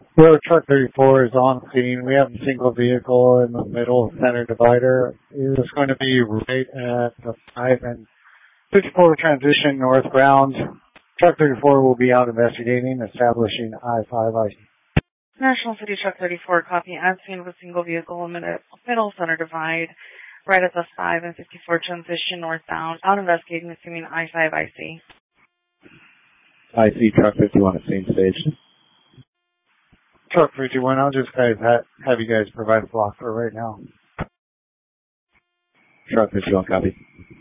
Road truck 34 is on scene. We have a single vehicle in the middle center divider. It is going to be right at the 5 and 54 transition northbound. Truck 34 will be out investigating, establishing I-5 IC. National City Truck 34, copy. At scene of a single vehicle in the middle center divide, right at the 5 and 54 transition northbound. Out investigating, assuming I-5 IC. IC Truck 51 at same stage. Truck 51, I'll just have you guys provide a block for right now. Truck 51, copy.